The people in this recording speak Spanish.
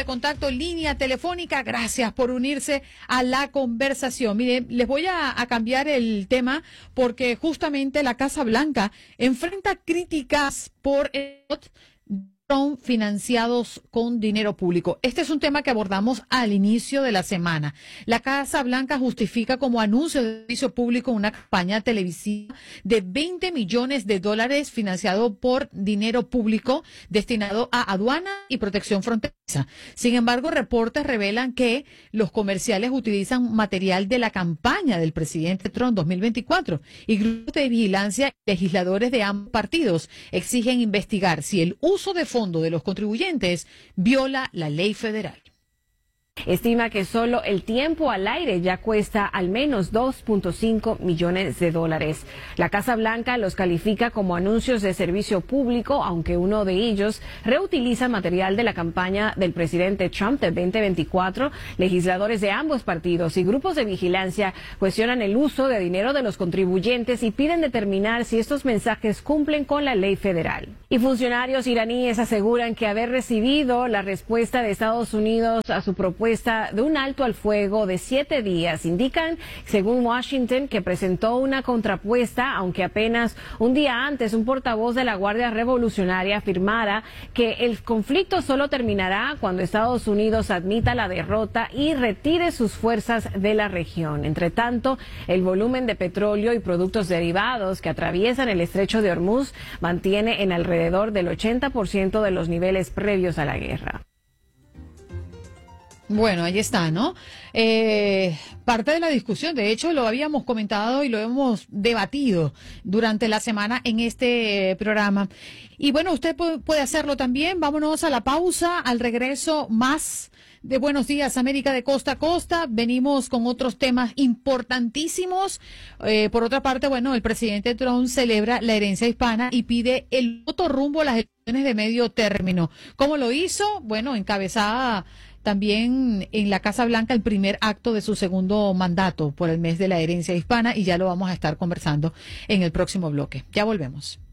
de contacto, línea telefónica. Gracias por unirse a la conversación. Mire, les voy a cambiar el tema porque justamente la Casa Blanca enfrenta críticas por son financiados con dinero público. Este es un tema que abordamos al inicio de la semana. La Casa Blanca justifica como anuncio de servicio público una campaña televisiva de $20 millones financiado por dinero público destinado a aduana y protección fronteriza. Sin embargo, reportes revelan que los comerciales utilizan material de la campaña del presidente Trump 2024 y grupos de vigilancia y legisladores de ambos partidos exigen investigar si el uso de fondos de los contribuyentes viola la ley federal. Estima que solo el tiempo al aire ya cuesta al menos $2.5 millones. La Casa Blanca los califica como anuncios de servicio público, aunque uno de ellos reutiliza material de la campaña del presidente Trump de 2024. Legisladores de ambos partidos y grupos de vigilancia cuestionan el uso de dinero de los contribuyentes y piden determinar si estos mensajes cumplen con la ley federal. Y funcionarios iraníes aseguran que haber recibido la respuesta de Estados Unidos a su propuesta de un alto al fuego de 7 días. Indican, según Washington, que presentó una contrapuesta, aunque apenas un día antes un portavoz de la Guardia Revolucionaria afirmara que el conflicto solo terminará cuando Estados Unidos admita la derrota y retire sus fuerzas de la región. Entre tanto, el volumen de petróleo y productos derivados que atraviesan el estrecho de Hormuz mantiene en alrededor del 80% de los niveles previos a la guerra. Bueno, ahí está, ¿no? Parte de la discusión, de hecho, lo habíamos comentado y lo hemos debatido durante la semana en este programa. Y bueno, usted puede hacerlo también. Vámonos a la pausa, al regreso más de Buenos Días América de costa a costa. Venimos con otros temas importantísimos. Por otra parte, bueno, el presidente Trump celebra la herencia hispana y pide el voto rumbo a las elecciones de medio término. ¿Cómo lo hizo? Bueno, encabezada también en la Casa Blanca el primer acto de su segundo mandato por el mes de la herencia hispana y ya lo vamos a estar conversando en el próximo bloque. Ya volvemos.